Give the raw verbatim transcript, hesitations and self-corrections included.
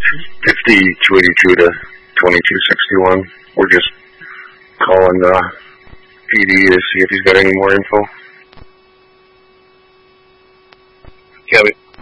fifty two eighty-two to twenty-two sixty-one. We're just calling the P D to see if he's got any more info. Yeah, we,